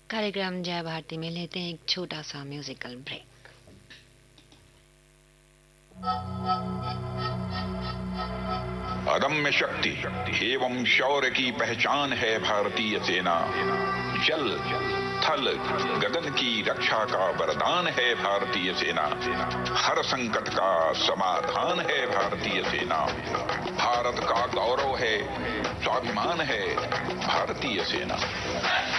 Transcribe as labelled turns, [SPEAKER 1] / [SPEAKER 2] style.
[SPEAKER 1] कार्यक्रम जय भारती में लेते हैं एक छोटा सा म्यूजिकल ब्रेक।
[SPEAKER 2] अदम्य शक्ति एवं शौर्य की पहचान है भारतीय सेना। जल थल गगन की रक्षा का वरदान है भारतीय सेना। हर संकट का समाधान है भारतीय सेना। भारत का गौरव है, स्वाभिमान है भारतीय सेना।